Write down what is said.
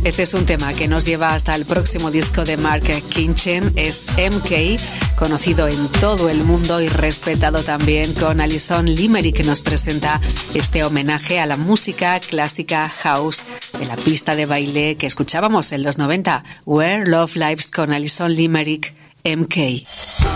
Este es un tema que nos lleva hasta el próximo disco de Mark Kinchen. Es MK, conocido en todo el mundo y respetado también, con Alison Limerick, que nos presenta este homenaje a la música clásica house de la pista de baile que escuchábamos en los 90. Where Love Lives con Alison Limerick, MK.